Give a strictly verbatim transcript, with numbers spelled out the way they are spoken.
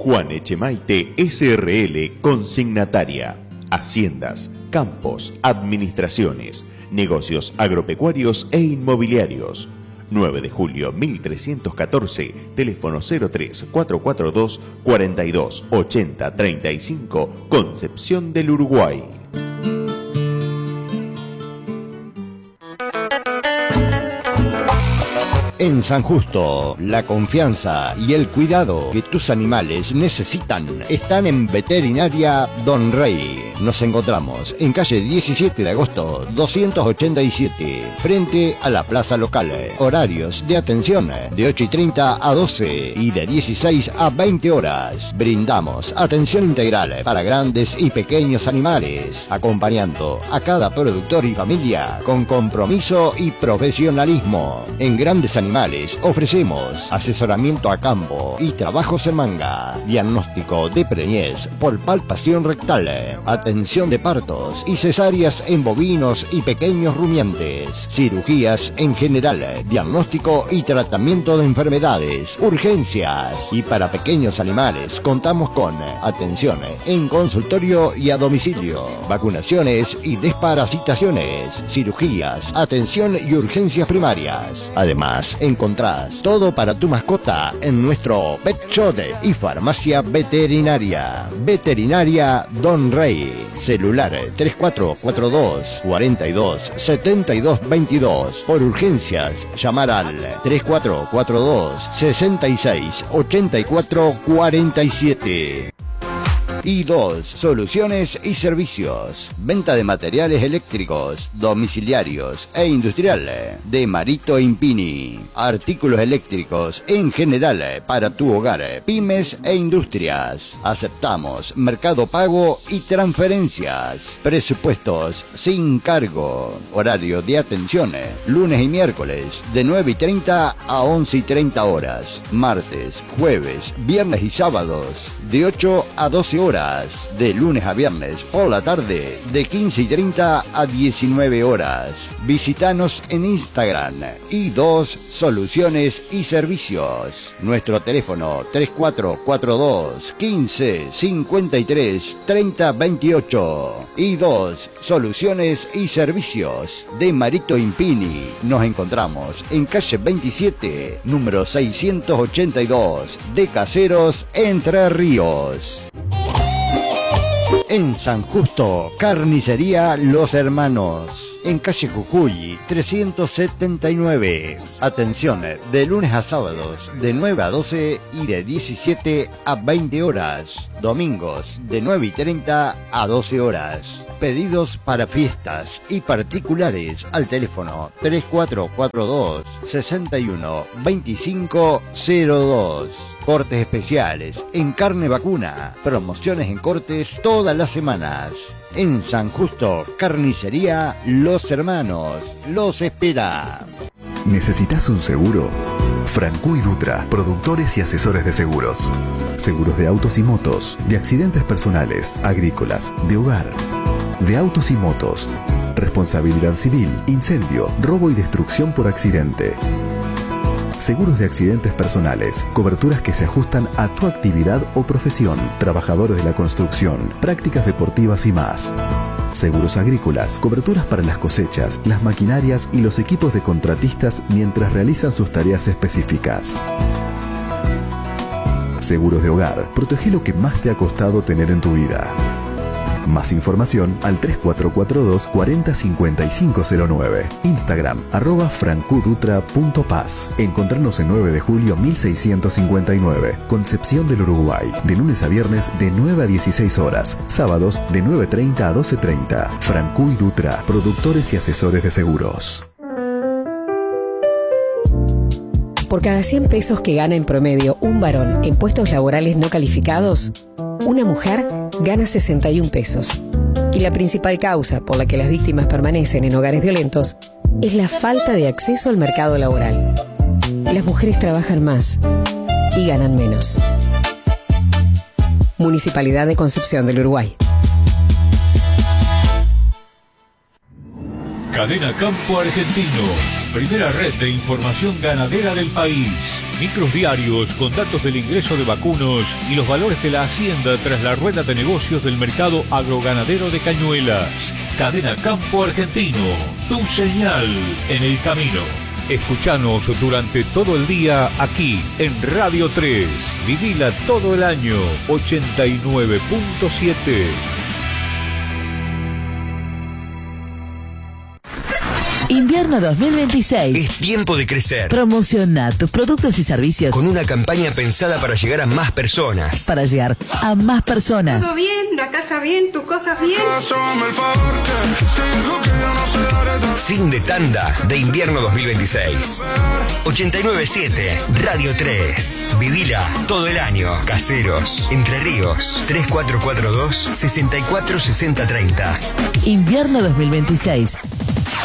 Juan Echemaite S R L Consignataria. Haciendas, campos, administraciones, negocios agropecuarios e inmobiliarios. nueve de julio mil trescientos catorce, teléfono cero tres cuatro cuatro dos, cuarenta y dos, ochenta, treinta y cinco, Concepción del Uruguay. En San Justo, la confianza y el cuidado que tus animales necesitan están en Veterinaria Don Rey. Nos encontramos en calle diecisiete de agosto, doscientos ochenta y siete, frente a la plaza local. Horarios de atención de ocho y treinta a doce y de dieciséis a veinte horas. Brindamos atención integral para grandes y pequeños animales, acompañando a cada productor y familia con compromiso y profesionalismo. En grandes animales ofrecemos asesoramiento a campo y trabajos en manga, diagnóstico de preñez por palpación rectal, atención de partos y cesáreas en bovinos y pequeños rumiantes, cirugías en general, diagnóstico y tratamiento de enfermedades, urgencias, y para pequeños animales contamos con atención en consultorio y a domicilio, vacunaciones y desparasitaciones, cirugías, atención y urgencias primarias. Además, encontrás todo para tu mascota en nuestro Pet Shop y farmacia veterinaria. Veterinaria Don Rey. Celular tres cuatro cuatro dos, cuarenta y dos, setenta y dos veintidós. Por urgencias, llamar al tres cuatro cuatro dos, sesenta y seis, ochenta y cuatro cuarenta y siete. I dos Soluciones y Servicios. Venta de materiales eléctricos, domiciliarios e industrial de Marito Impini. Artículos eléctricos en general para tu hogar, pymes e industrias. Aceptamos Mercado Pago y transferencias. Presupuestos sin cargo. Horario de atención lunes y miércoles de nueve y treinta a once y treinta horas. Martes, jueves, viernes y sábados de ocho a doce horas. De lunes a viernes por la tarde de quince y treinta a diecinueve horas. Visítanos en Instagram I dos Soluciones y Servicios. Nuestro teléfono tres cuatro cuatro dos, quince, cincuenta y tres, treinta, veintiocho. I dos Soluciones y Servicios de Marito Impini. Nos encontramos en calle veintisiete, número seiscientos ochenta y dos, de Caseros, Entre Ríos. En San Justo, Carnicería Los Hermanos. En calle Jujuy, trescientos setenta y nueve. Atención, de lunes a sábados, de nueve a doce y de diecisiete a veinte horas. Domingos, de nueve y treinta a doce horas. Pedidos para fiestas y particulares al teléfono tres cuatro cuatro dos, sesenta y uno, veinticinco cero dos. Cortes especiales en carne vacuna. Promociones en cortes todas las semanas. En San Justo, Carnicería Los Hermanos. Los espera. ¿Necesitas un seguro? Francu y Dutra, productores y asesores de seguros. Seguros de autos y motos, de accidentes personales, agrícolas, de hogar, de autos y motos, responsabilidad civil, incendio, robo y destrucción por accidente. Seguros de accidentes personales, coberturas que se ajustan a tu actividad o profesión, trabajadores de la construcción, prácticas deportivas y más. Seguros agrícolas, coberturas para las cosechas, las maquinarias y los equipos de contratistas mientras realizan sus tareas específicas. Seguros de hogar, protege lo que más te ha costado tener en tu vida. Más información al tres cuatro cuatro dos, cuarenta, cincuenta y cinco cero nueve. Instagram, arroba francudutra punto paz. Encontrarnos en nueve de julio mil seiscientos cincuenta y nueve, Concepción del Uruguay. De lunes a viernes de nueve a dieciséis horas. Sábados de nueve treinta a doce treinta. Francu y Dutra, productores y asesores de seguros. Por cada cien pesos que gana en promedio un varón en puestos laborales no calificados, una mujer gana sesenta y un pesos. Y la principal causa por la que las víctimas permanecen en hogares violentos es la falta de acceso al mercado laboral. Las mujeres trabajan más y ganan menos. Municipalidad de Concepción del Uruguay. Cadena Campo Argentino, primera red de información ganadera del país. Micros diarios con datos del ingreso de vacunos y los valores de la hacienda tras la rueda de negocios del mercado agroganadero de Cañuelas. Cadena Campo Argentino, tu señal en el camino. Escuchanos durante todo el día aquí en Radio tres. Vivila todo el año, ochenta y nueve punto siete. Invierno dos mil veintiséis. Es tiempo de crecer. Promociona tus productos y servicios con una campaña pensada para llegar a más personas. Para llegar a más personas. Todo bien, la casa bien, tus cosas bien. Fin de tanda de invierno dos mil veintiséis. ochenta y nueve punto siete, Radio tres. Vivila todo el año. Caseros, Entre Ríos. tres cuatro cuatro dos, seis cuatro seis cero tres cero. Invierno dos mil veintiséis.